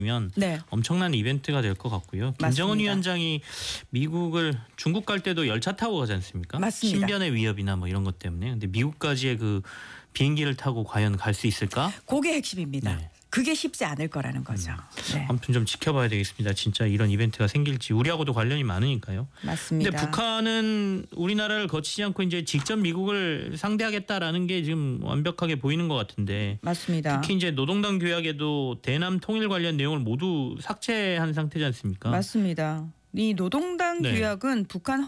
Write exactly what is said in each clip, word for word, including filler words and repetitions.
면 네. 엄청난 이벤트가 될 것 같고요. 김정은 맞습니다. 위원장이 미국을 중국 갈 때도 열차 타고 가지 않습니까? 맞습니다. 신변의 위협이나 뭐 이런 것 때문에. 근데 미국까지의 그 비행기를 타고 과연 갈 수 있을까? 그게 핵심입니다. 네. 그게 쉽지 않을 거라는 거죠. 네. 아무튼 좀 지켜봐야 되겠습니다. 진짜 이런 이벤트가 생길지 우리하고도 관련이 많으니까요. 맞습니다. 근데 북한은 우리나라를 거치지 않고 이제 직접 미국을 상대하겠다라는 게 지금 완벽하게 보이는 것 같은데. 맞습니다. 특히 이제 노동당 규약에도 대남 통일 관련 내용을 모두 삭제한 상태지 않습니까? 맞습니다. 이 노동당 네. 규약은 북한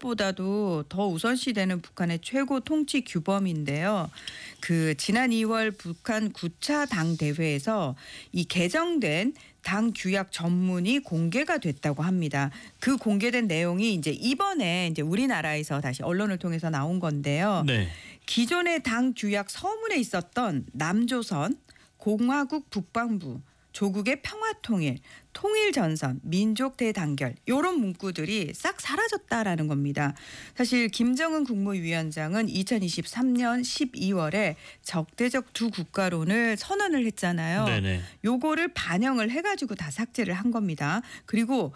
헌법보다도 더 우선시되는 북한의 최고 통치 규범인데요. 그 지난 이월 북한 구 차 당 대회에서 이 개정된 당 규약 전문이 공개가 됐다고 합니다. 그 공개된 내용이 이제 이번에 이제 우리나라에서 다시 언론을 통해서 나온 건데요. 네. 기존의 당 규약 서문에 있었던 남조선, 공화국 북방부, 조국의 평화통일, 통일전선, 민족 대단결 이런 문구들이 싹 사라졌다라는 겁니다. 사실 김정은 국무위원장은 이천이십삼 년 십이월에 적대적 두 국가론을 선언을 했잖아요. 네네. 요거를 반영을 해가지고 다 삭제를 한 겁니다. 그리고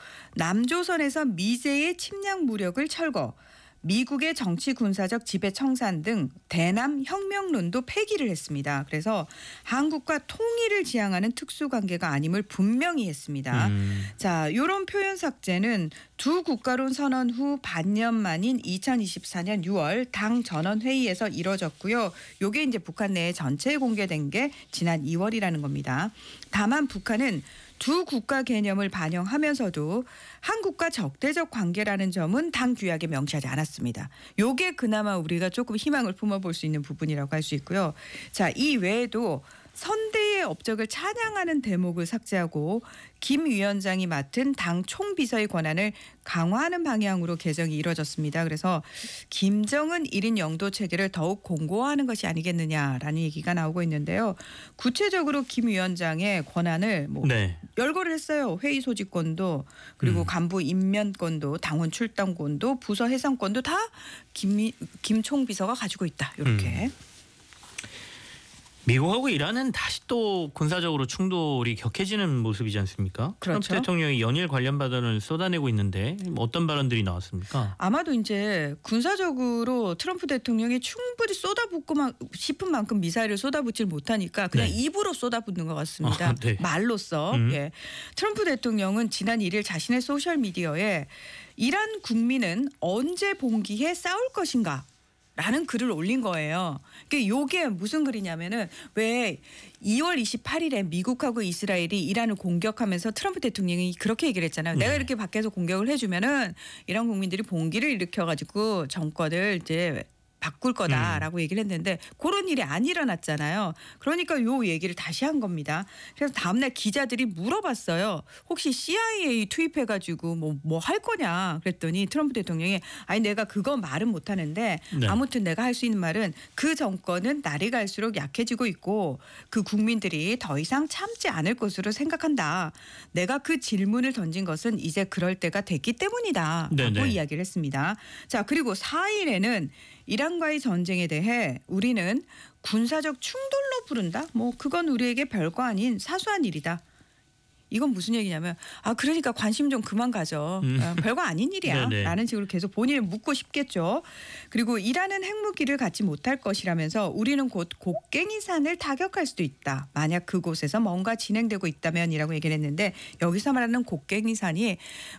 남조선에서 미제의 침략 무력을 철거, 미국의 정치 군사적 지배 청산 등 대남 혁명론도 폐기를 했습니다. 그래서 한국과 통일을 지향하는 특수관계가 아님을 분명히 했습니다. 음. 자, 이런 표현 삭제는 두 국가론 선언 후 반년 만인 이천이십사 년 유월 당 전원 회의에서 이뤄졌고요. 요게 이제 북한 내에 전체에 공개된 게 지난 이월이라는 겁니다. 다만 북한은 두 국가 개념을 반영하면서도 한국과 적대적 관계라는 점은 당 규약에 명시하지 않았습니다. 요게 그나마 우리가 조금 희망을 품어볼 수 있는 부분이라고 할 수 있고요. 자, 이 외에도 선대의 업적을 찬양하는 대목을 삭제하고 김 위원장이 맡은 당 총비서의 권한을 강화하는 방향으로 개정이 이뤄졌습니다. 그래서 김정은 일 인 영도 체계를 더욱 공고화하는 것이 아니겠느냐라는 얘기가 나오고 있는데요. 구체적으로 김 위원장의 권한을 뭐 네. 열거를 했어요. 회의 소집권도 그리고 음. 간부 임면권도 당원 출당권도 부서 해상권도 다 김, 김 총비서가 가지고 있다. 이렇게. 음. 미국하고 이란은 다시 또 군사적으로 충돌이 격해지는 모습이지 않습니까? 그렇죠. 트럼프 대통령이 연일 관련 발언을 쏟아내고 있는데 어떤 발언들이 나왔습니까? 아마도 이제 군사적으로 트럼프 대통령이 충분히 쏟아붓고 싶은 만큼 미사일을 쏟아붓질 못하니까 그냥 네. 입으로 쏟아붓는 것 같습니다. 아, 네. 말로써. 음. 예. 트럼프 대통령은 지난 일 일 자신의 소셜미디어에 이란 국민은 언제 봉기해 싸울 것인가? 라는 글을 올린 거예요. 그게 요게 무슨 글이냐면은 왜 이월 이십팔일에 미국하고 이스라엘이 이란을 공격하면서 트럼프 대통령이 그렇게 얘기를 했잖아요. 네. 내가 이렇게 밖에서 공격을 해주면은 이란 국민들이 봉기를 일으켜가지고 정권을 이제 바꿀 거다라고 음. 얘기를 했는데 그런 일이 안 일어났잖아요. 그러니까 요 얘기를 다시 한 겁니다. 그래서 다음날 기자들이 물어봤어요. 혹시 씨아이에이 투입해가지고 뭐 뭐 할 거냐 그랬더니 트럼프 대통령이 아니 내가 그거 말은 못하는데 네. 아무튼 내가 할 수 있는 말은 그 정권은 날이 갈수록 약해지고 있고 그 국민들이 더 이상 참지 않을 것으로 생각한다. 내가 그 질문을 던진 것은 이제 그럴 때가 됐기 때문이다. 라고 네네. 이야기를 했습니다. 자, 그리고 사 일에는 이란과의 전쟁에 대해 우리는 군사적 충돌로 부른다? 뭐 그건 우리에게 별거 아닌 사소한 일이다. 이건 무슨 얘기냐면 아 그러니까 관심 좀 그만 가져. 음. 아, 별거 아닌 일이야. 네네. 라는 식으로 계속 본인을 묻고 싶겠죠. 그리고 이란은 핵무기를 갖지 못할 것이라면서 우리는 곧 곡괭이산을 타격할 수도 있다. 만약 그곳에서 뭔가 진행되고 있다면이라고 얘기를 했는데 여기서 말하는 곡괭이산이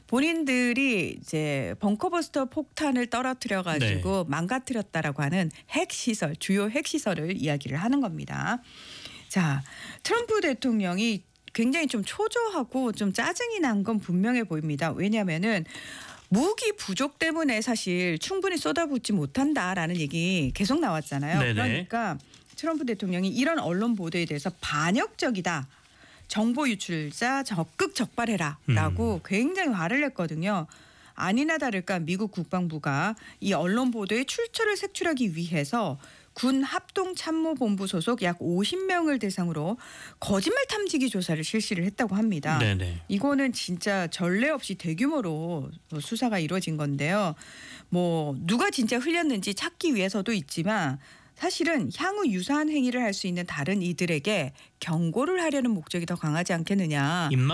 본인들이 이제 벙커버스터 폭탄을 떨어뜨려 가지고 네. 망가뜨렸다라고 하는 핵시설, 주요 핵시설을 이야기를 하는 겁니다. 자, 트럼프 대통령이 굉장히 좀 초조하고 좀 짜증이 난 건 분명해 보입니다. 왜냐하면은 무기 부족 때문에 사실 충분히 쏟아붓지 못한다라는 얘기 계속 나왔잖아요. 네네. 그러니까 트럼프 대통령이 이런 언론 보도에 대해서 반역적이다. 정보 유출자 적극 적발해라 라고 음. 굉장히 화를 냈거든요. 아니나 다를까 미국 국방부가 이 언론 보도의 출처를 색출하기 위해서 군 합동참모본부 소속 약 오십 명을 대상으로 거짓말 탐지기 조사를 실시를 했다고 합니다. 네네. 이거는 진짜 전례 없이 대규모로 수사가 이루어진 건데요. 뭐 누가 진짜 흘렸는지 찾기 위해서도 있지만 사실은 향후 유사한 행위를 할 수 있는 다른 이들에게 경고를 하려는 목적이 더 강하지 않겠느냐.